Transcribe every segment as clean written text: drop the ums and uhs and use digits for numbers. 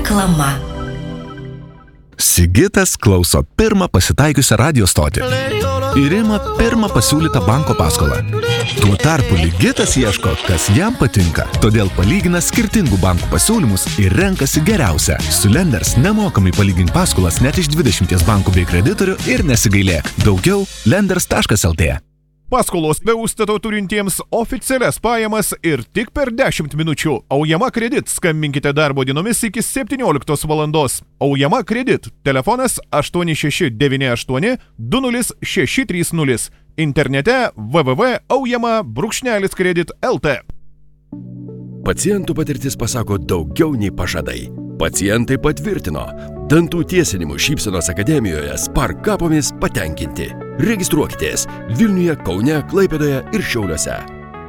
Reklama. Sigitas klauso pirmą pasitaikiusią radio stotį ir ima pirmą pasiūlytą banko paskolą. Tuo tarpu Ligitas ieško, kas jam patinka, todėl palygina skirtingų bankų pasiūlymus ir renkasi geriausią. Su Lenders nemokamai palygink paskolas net iš 20 bankų bei kreditorių ir nesigailėk. Daugiau lenders.lt. Paskolos be užstato turintiems oficialias pajamas ir tik per 10 minučių. Aujama kredit. Skambinkite darbo dienomis iki 17 valandos. Aujama kredit. Telefonas 8698 20630. Internete www.aujama-kredit.lt. Pacientų patirtis pasako daugiau nei pažadai. Pacientai patvirtino. Dantų tiesinimų Šypsenos akademijoje Spark kapomis patenkinti. Registruokitės Vilniuje, Kaune, Klaipėdoje ir Šiauliuose.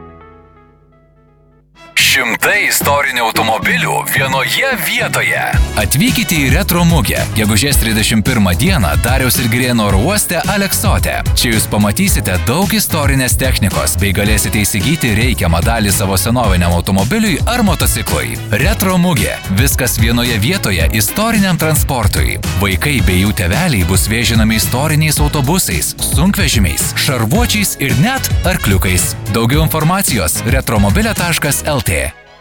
Šimtai istorinių automobilių vienoje vietoje. Atvykite į Retro Mugę. Gegužės 31 dieną Dariaus ir Girėno oro uoste Aleksote. Čia jūs pamatysite daug istorinės technikos bei galėsite įsigyti reikiamą dalį savo senoviniam automobiliui ar motociklui. Retro Mugė. Viskas vienoje vietoje istoriniam transportui. Vaikai bei jų tėveliai bus vežinami istoriniais autobusais, sunkvežimiais, šarvuočiais ir net arkliukais. Daugiau informacijos retromobilė.lt.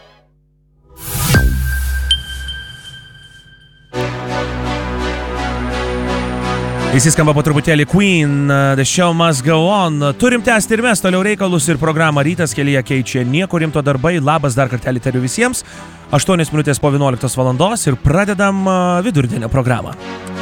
Įsiskamba po truputėlį Queen, The Show Must Go On. Turim tęsti ir mes toliau reikalus ir programą Rytas kelyje keičia nieko rimto darbai. Labas dar kartelį tariu visiems. 8 minutės po 11 valandos ir pradedam vidurdienio programą.